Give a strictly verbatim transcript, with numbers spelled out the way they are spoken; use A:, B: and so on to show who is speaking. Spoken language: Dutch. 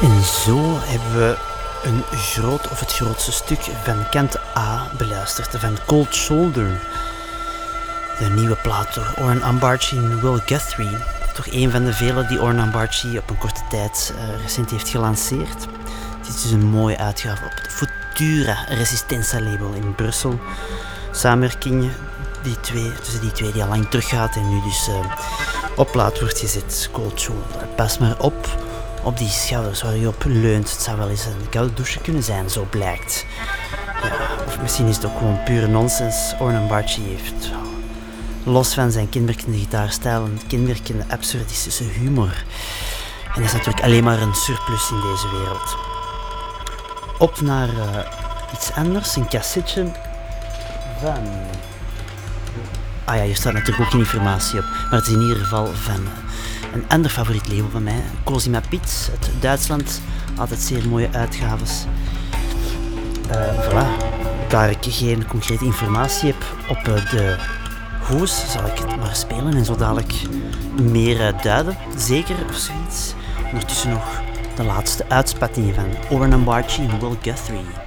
A: En zo hebben we een groot of het grootste stuk van kant A beluisterd, van Cold Shoulder. De nieuwe plaat door Orhan Ambarchi en Will Guthrie. Toch een van de vele die Orhan Ambarchi op een korte tijd uh, recent heeft gelanceerd. Dit is dus een mooie uitgave op het Futura Resistenza label in Brussel. Samenwerking die twee, tussen die twee die al lang teruggaat en nu dus uh, op plaat wordt gezet. Cold Shoulder. Pas maar op op die schouders waar je op leunt. Het zou wel eens een koude douche kunnen zijn, zo blijkt. Ja, of misschien is het ook gewoon pure nonsens. Orhan Ambarchi heeft, los van zijn kenmerkende gitaarstijl, een kenmerkende absurdistische humor. En dat is natuurlijk alleen maar een surplus in deze wereld. Op naar uh, iets anders, een cassetje van... Ah ja, hier staat natuurlijk ook geen informatie op, maar het is in ieder geval van uh, een ander favoriet label van mij, Cosima Pietz uit Duitsland. Altijd zeer mooie uitgaves. Uh, voilà, daar ik geen concrete informatie heb op uh, de hoes, zal ik het maar spelen en zo dadelijk meer uh, duiden, zeker of zoiets. Ondertussen nog de laatste uitspatting van Orhan Ambarchi en Will Guthrie.